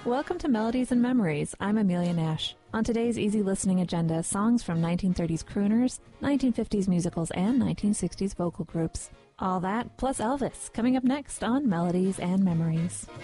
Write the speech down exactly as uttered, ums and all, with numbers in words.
Welcome to Melodies and Memories. I'm Amelia Nash. On today's easy listening agenda, songs from nineteen thirties crooners, nineteen fifties musicals, and nineteen sixties vocal groups. All that, plus Elvis, coming up next on Melodies and Memories.